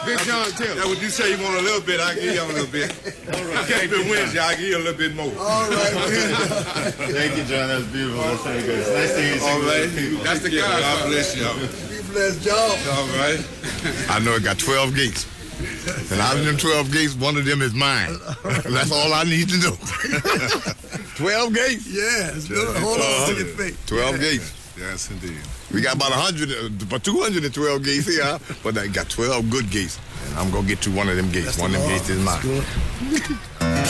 Big John Taylor. That's what you say. You want a little bit, I give you a little bit. Can't be Wednesday, I give you a little bit more. All right, man. Thank you, John. That's beautiful. That's very good. It's nice to hear you. All right. That's the guy. God bless you. Be blessed, John. All right. I know it got 12 gates. And out of them 12 gates, one of them is mine. That's all I need to know. 12 gates? Yeah, it's good. Hold on to your feet. 12 gates. Yes, indeed. We got about 212 gates here, but I got 12 good gates. And I'm going to get to one of them gates. One of them gates is mine.